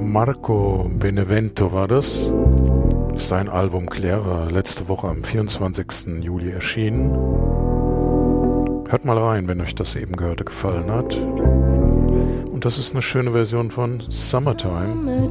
Marco Benevento war das. Sein Album Clara, letzte Woche am 24. Juli erschienen. Hört mal rein, wenn euch das eben gehörte gefallen hat. Und das ist eine schöne Version von Summertime.